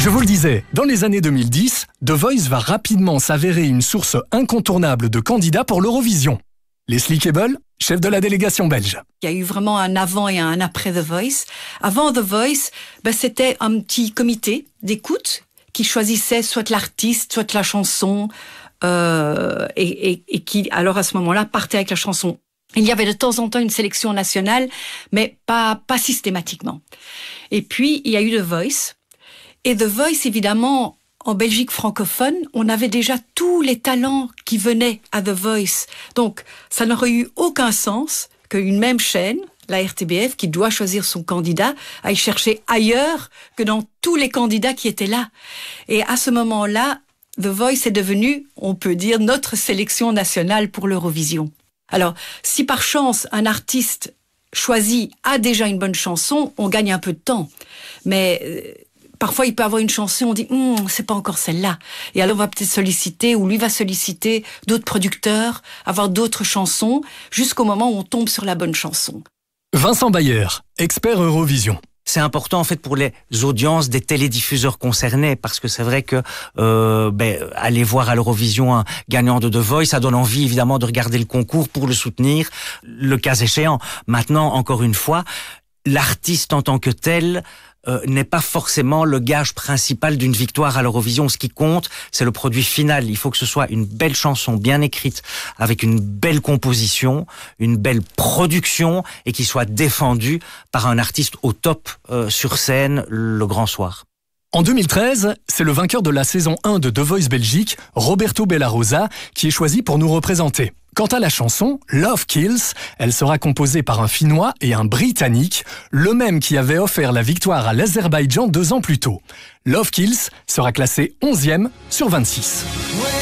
Je vous le disais, dans les années 2010, The Voice va rapidement s'avérer une source incontournable de candidats pour l'Eurovision. Leslie Keble, chef de la délégation belge. Il y a eu vraiment un avant et un après The Voice. Avant The Voice, c'était un petit comité d'écoute qui choisissait soit l'artiste, soit la chanson, et qui, alors à ce moment-là, partait avec la chanson. Il y avait de temps en temps une sélection nationale, mais pas systématiquement. Et puis, il y a eu The Voice. Et The Voice, évidemment, en Belgique francophone, on avait déjà tous les talents qui venaient à The Voice. Donc, ça n'aurait eu aucun sens qu'une même chaîne, la RTBF, qui doit choisir son candidat, aille chercher ailleurs que dans tous les candidats qui étaient là. Et à ce moment-là, The Voice est devenu, on peut dire, notre sélection nationale pour l'Eurovision. Alors, si par chance, un artiste choisi a déjà une bonne chanson, on gagne un peu de temps. Mais parfois, il peut avoir une chanson, on dit c'est pas encore celle-là. Et alors, on va peut-être solliciter, ou lui va solliciter d'autres producteurs, avoir d'autres chansons, jusqu'au moment où on tombe sur la bonne chanson. Vincent Bayer, expert Eurovision. C'est important en fait pour les audiences des télédiffuseurs concernés, parce que c'est vrai que aller voir à l'Eurovision un gagnant de The Voice, ça donne envie évidemment de regarder le concours pour le soutenir, le cas échéant. Maintenant, encore une fois, l'artiste en tant que tel n'est pas forcément le gage principal d'une victoire à l'Eurovision. Ce qui compte, c'est le produit final. Il faut que ce soit une belle chanson bien écrite, avec une belle composition, une belle production, et qui soit défendue par un artiste au top sur scène le grand soir. En 2013, c'est le vainqueur de la saison 1 de The Voice Belgique, Roberto Bellarosa, qui est choisi pour nous représenter. Quant à la chanson, Love Kills, elle sera composée par un Finnois et un Britannique, le même qui avait offert la victoire à l'Azerbaïdjan 2 ans plus tôt. Love Kills sera classé 11e sur 26.